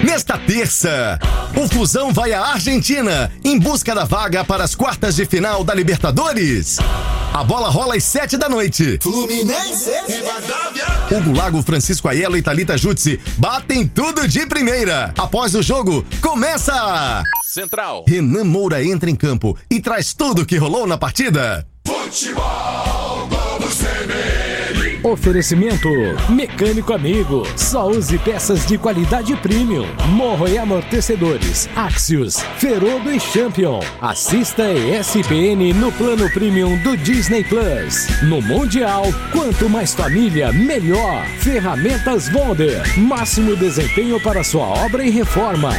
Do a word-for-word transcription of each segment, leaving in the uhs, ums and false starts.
Nesta terça, o Fusão vai à Argentina em busca da vaga para as quartas de final da Libertadores. A bola rola às sete da noite. Fluminense. Hugo Lago, Francisco Aiello e Thalita Jutsi batem tudo de primeira. Após o jogo, começa! Central. Renan Moura entra em campo e traz tudo o que rolou na partida. Futebol, vamos ver. Oferecimento Mecânico Amigo. Só use peças de qualidade premium. Morro e amortecedores Axios, Ferodo e Champion. Assista E S P N no plano premium do Disney Plus. No Mundial, quanto mais família, melhor. Ferramentas Wonder. Máximo desempenho para sua obra e reforma.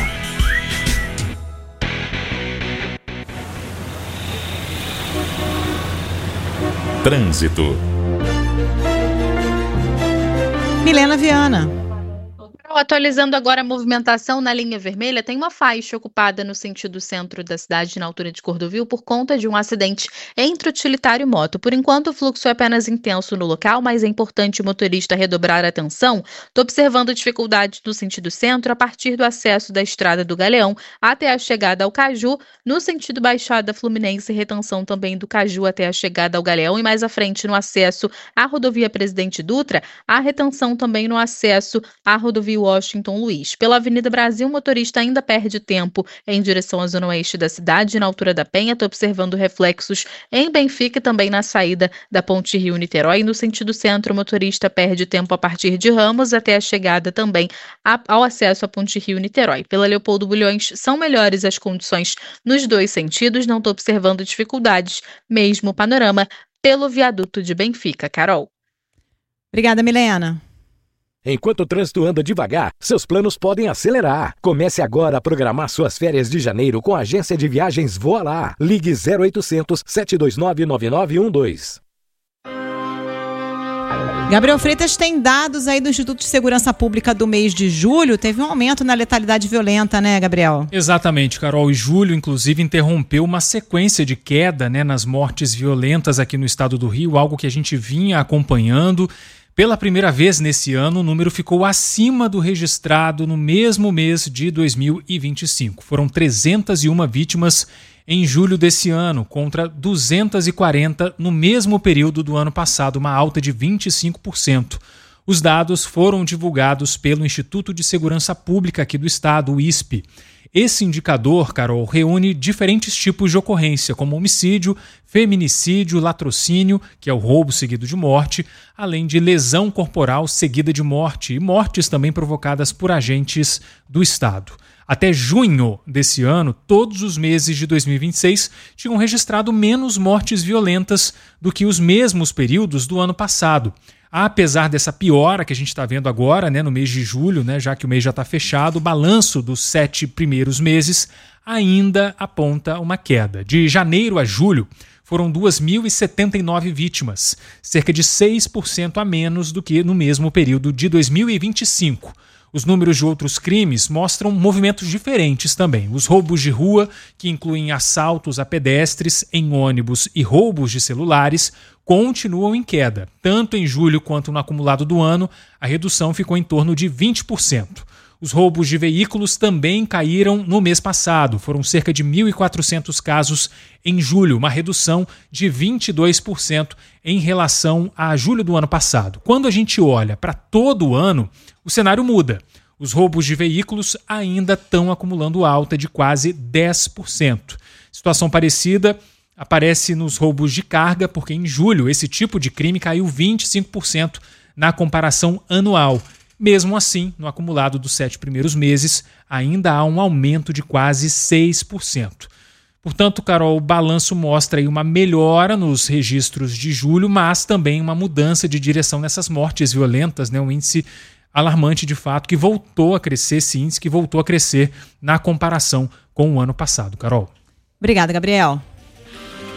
Trânsito. Milena Viana. Atualizando agora a movimentação na linha vermelha, tem uma faixa ocupada no sentido centro da cidade, na altura de Cordovil, por conta de um acidente entre utilitário e moto. Por enquanto, o fluxo é apenas intenso no local, mas é importante o motorista redobrar a atenção. Estou observando dificuldades no sentido centro, a partir do acesso da Estrada do Galeão até a chegada ao Caju, no sentido Baixada Fluminense, retenção também do Caju até a chegada ao Galeão, e mais à frente no acesso à rodovia Presidente Dutra, a retenção também no acesso à rodovia Washington Luiz. Pela Avenida Brasil, o motorista ainda perde tempo em direção à zona oeste da cidade, na altura da Penha. Estou observando reflexos em Benfica e também na saída da Ponte Rio-Niterói. No sentido centro, o motorista perde tempo a partir de Ramos até a chegada também ao acesso à Ponte Rio-Niterói. Pela Leopoldo Bulhões, são melhores as condições nos dois sentidos. Não estou observando dificuldades, mesmo panorama pelo viaduto de Benfica. Carol. Obrigada, Milena. Enquanto o trânsito anda devagar, seus planos podem acelerar. Comece agora a programar suas férias de janeiro com a agência de viagens Voa Lá. Ligue zero oitocentos, sete dois nove, nove nove um dois. Gabriel Freitas tem dados aí do Instituto de Segurança Pública do mês de julho. Teve um aumento na letalidade violenta, né, Gabriel? Exatamente, Carol. E julho, inclusive, interrompeu uma sequência de queda, né, nas mortes violentas aqui no estado do Rio, algo que a gente vinha acompanhando. Pela primeira vez nesse ano, o número ficou acima do registrado no mesmo mês de dois mil e vinte e cinco. Foram trezentas e uma vítimas em julho desse ano, contra duzentas e quarenta no mesmo período do ano passado, uma alta de vinte e cinco por cento. Os dados foram divulgados pelo Instituto de Segurança Pública aqui do estado, o I S P. Esse indicador, Carol, reúne diferentes tipos de ocorrência, como homicídio, feminicídio, latrocínio, que é o roubo seguido de morte, além de lesão corporal seguida de morte e mortes também provocadas por agentes do Estado. Até junho desse ano, todos os meses de dois mil e vinte e seis tinham registrado menos mortes violentas do que os mesmos períodos do ano passado. Apesar dessa piora que a gente está vendo agora, né, no mês de julho, né, já que o mês já está fechado, o balanço dos sete primeiros meses ainda aponta uma queda. De janeiro a julho, foram duas mil e setenta e nove vítimas, cerca de seis por cento a menos do que no mesmo período de dois mil e vinte e cinco. Os números de outros crimes mostram movimentos diferentes também. Os roubos de rua, que incluem assaltos a pedestres em ônibus e roubos de celulares, continuam em queda. Tanto em julho quanto no acumulado do ano, a redução ficou em torno de vinte por cento. Os roubos de veículos também caíram no mês passado. Foram cerca de mil e quatrocentos casos em julho, uma redução de vinte e dois por cento em relação a julho do ano passado. Quando a gente olha para todo o ano, o cenário muda. Os roubos de veículos ainda estão acumulando alta de quase dez por cento. Situação parecida aparece nos roubos de carga, porque em julho esse tipo de crime caiu vinte e cinco por cento na comparação anual. Mesmo assim, no acumulado dos sete primeiros meses, ainda há um aumento de quase seis por cento. Portanto, Carol, o balanço mostra aí uma melhora nos registros de julho, mas também uma mudança de direção nessas mortes violentas, né? Um índice alarmante de fato que voltou a crescer, esse índice que voltou a crescer na comparação com o ano passado. Carol. Obrigada, Gabriel.